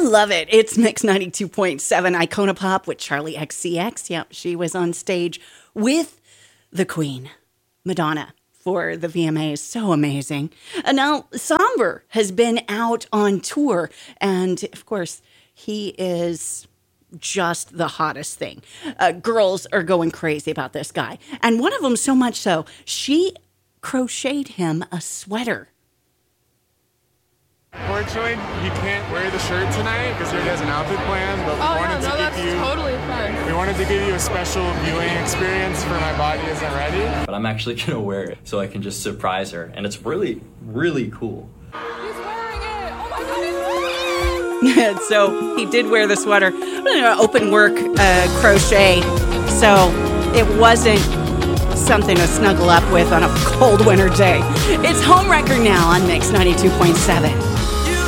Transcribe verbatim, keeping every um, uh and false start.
love it. It's Mix ninety-two point seven Icona Pop with Charlie X C X. Yep, she was on stage with the Queen, Madonna, for the V M As. So amazing. And now Somber has been out on tour, and of course, he is just the hottest thing. Uh, girls are going crazy about this guy. And one of them so much so, she crocheted him a sweater. Unfortunately, he can't wear the shirt tonight because he has an outfit plan, but we oh, wanted yeah, no, to that's give you totally fine. we wanted to give you a special viewing experience for My Body Isn't Ready. But I'm actually gonna wear it so I can just surprise her, and it's really, really cool. He's wearing it! Oh my god, he's wearing it! So he did wear the sweater. Open work uh, crochet, so it wasn't something to snuggle up with on a cold winter day. It's Homewrecker now on Mix ninety-two point seven.